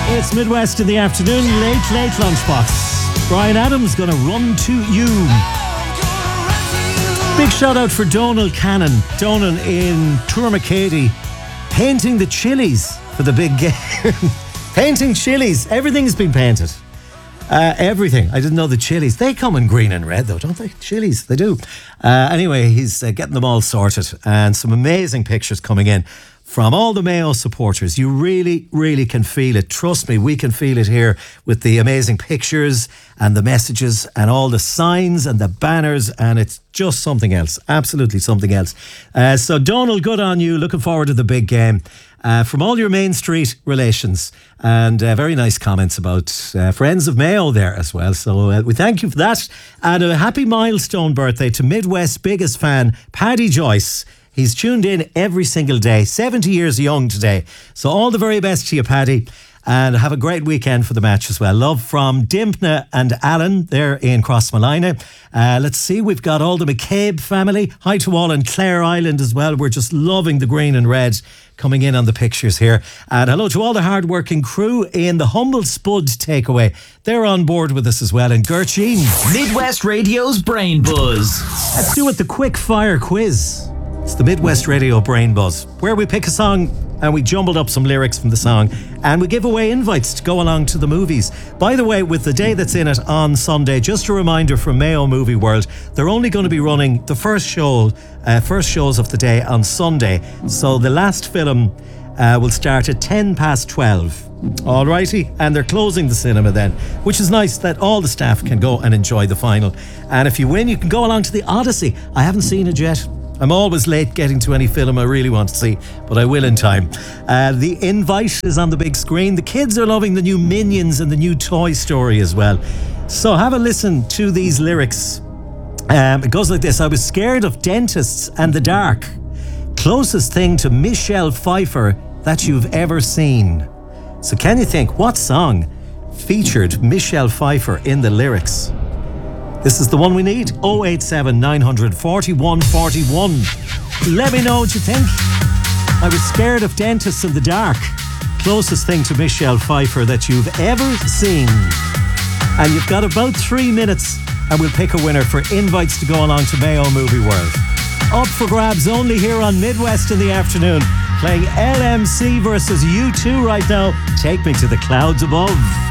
It's Midwest in the afternoon, late lunchbox. Brian Adams gonna run to you. Big shout out for Donal Cannon. Donal in Tourmacady, painting the chilies for the big game. Painting chilies. Everything's been painted. Everything. I didn't know the chilies. They come in green and red though, don't they? Chilies, they do. Anyway, he's getting them all sorted, and some amazing pictures coming in from all the Mayo supporters. You really, really can feel it. Trust me, we can feel it here with the amazing pictures and the messages and all the signs and the banners, and it's just something else. Absolutely something else. So Donal, good on you. Looking forward to the big game. From all your Main Street relations, and very nice comments about friends of Mayo there as well. So we thank you for that. And a happy milestone birthday to Midwest's biggest fan, Paddy Joyce. He's tuned in every single day, 70 years young today. So all the very best to you, Paddy. And have a great weekend for the match as well. Love from Dimpna and Alan there in Crossmolina. Let's see, we've got all the McCabe family. Hi to all in Clare Island as well. We're just loving the green and red coming in on the pictures here. And hello to all the hard-working crew in the Humble Spud takeaway. They're on board with us as well. And Gertrude. Midwest Radio's Brain Buzz. Let's do it, the quick fire quiz. It's the Midwest Radio Brain Buzz, where we pick a song and we jumbled up some lyrics from the song and we give away invites to go along to the movies. By the way, with the day that's in it on Sunday, just a reminder from Mayo Movie World, they're only going to be running the first shows of the day on Sunday. So the last film will start at 12:10. Alrighty, and they're closing the cinema then, which is nice that all the staff can go and enjoy the final. And if you win, you can go along to the Odyssey. I haven't seen it yet. I'm always late getting to any film I really want to see, but I will in time. The invite is on the big screen. The kids are loving the new Minions and the new Toy Story as well. So have a listen to these lyrics. It goes like this. I was scared of dentists and the dark. Closest thing to Michelle Pfeiffer that you've ever seen. So can you think what song featured Michelle Pfeiffer in the lyrics? This is the one we need. 087 900 4141. Let me know what you think. I was scared of dentists in the dark. Closest thing to Michelle Pfeiffer that you've ever seen. And you've got about 3 minutes and we'll pick a winner for invites to go along to Mayo Movie World. Up for grabs only here on Midwest in the afternoon. Playing LMC versus U2 right now. Take me to the clouds above.